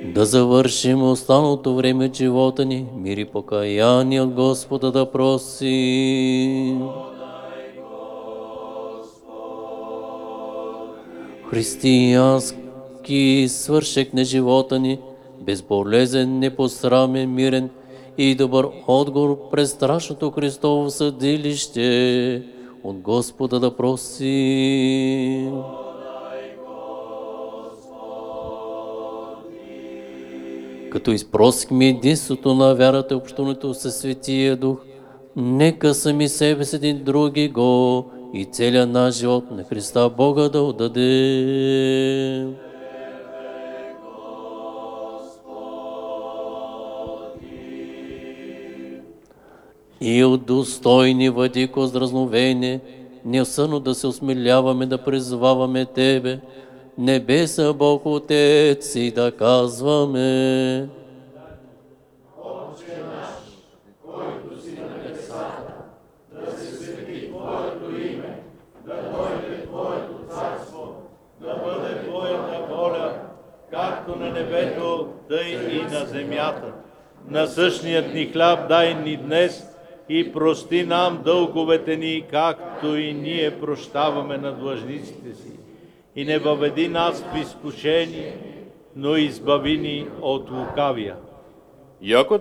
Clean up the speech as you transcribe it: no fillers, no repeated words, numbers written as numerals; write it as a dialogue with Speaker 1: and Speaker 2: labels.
Speaker 1: Да завършим останалото време от живота ни, мир и покаяние от Господа да просим. Християнски свършек на живота ни, безболезен, непосрамен, мирен и добър отговор през страшното Христово съдилище от Господа да просим. Като изпросихме единството на вярата и общуването със Светия Дух, нека сами себе си един други го и целият наш живот на Христа Бога да отдадем. И от достойни владико здразновение, неосъдно да се осмеляваме да призваваме Тебе, Небеса Бог Отец, и да казваме:
Speaker 2: Отче наш, който си на небесата, да се свети Твоето име, да дойде Твоето царство, да бъде Твоята воля, както на небето, тъй и на земята. Насъщният ни хляб дай ни днес и прости нам дълговете ни, както и ние прощаваме на длъжниците си. И не въведи нас в изкушение, но избави ни от лукавия.
Speaker 3: Яко